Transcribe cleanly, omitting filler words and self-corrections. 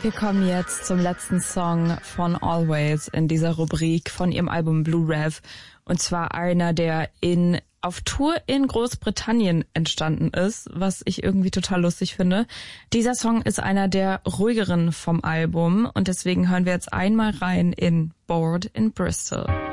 Wir kommen jetzt zum letzten Song von Always in dieser Rubrik von ihrem Album Blue Rev. Und zwar einer, der auf Tour in Großbritannien entstanden ist, was ich irgendwie total lustig finde. Dieser Song ist einer der ruhigeren vom Album und deswegen hören wir jetzt einmal rein in Bored in Bristol.